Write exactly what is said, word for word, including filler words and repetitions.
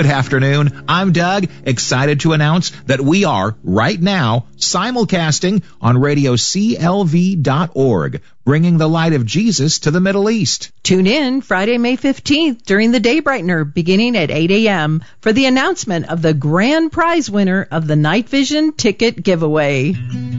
Good afternoon. I'm Doug, excited to announce that we are, right now, simulcasting on radio C L V dot org, bringing the light of Jesus to the Middle East. Tune in Friday, May fifteenth during the Day Brightener, beginning at eight a.m. for the announcement of the grand prize winner of the Night Vision ticket giveaway.